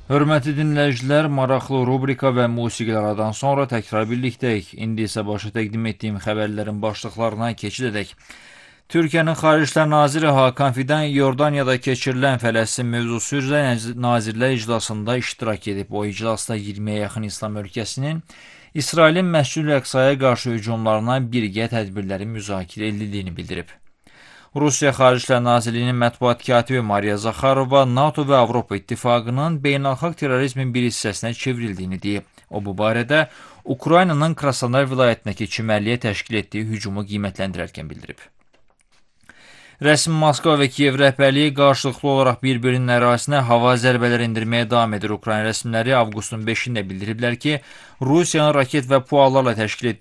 Hörmətli dinləyicilər, maraqlı rubrika və musiqilərdən sonra təkrar birlikdəyik. İndi isə başa təqdim etdiyim xəbərlərin başlıqlarına keçid edək. Türkiyənin Xarici İşlər Naziri Hakan Fidan Yordaniyada keçirilən Fələstin mövzusu üzrə Nazirlər iclasında iştirak edib. O iclasda 20-yə yaxın İslam ölkəsinin İsrailin Məscid-ül Əqsaya qarşı hücumlarına birgə tədbirləri müzakirə edildiyini bildirib. Rusiya Xarici İşlər Nazirliyinin mətbuat katibi Mariya Zaxarova NATO və Avropa İttifaqının beynəlxalq terrorizmin bir hissəsinə çevrildiyini deyib. O, bu barədə Ukraynanın Krasnodar vilayətindəki çimərliyə təşkil etdiyi hücumu qiymətləndirərkən bildirib. Rəsmi Moskva və Kiyev rəhbərliyi qarşılıqlı olaraq bir-birinin ərazisinə hava zərbələri endirməyə davam edir. Ukrayna rəsmiləri avqustun 5-də bildiriblər ki, Rusiyanın raket və puallarla təşkil etdiyi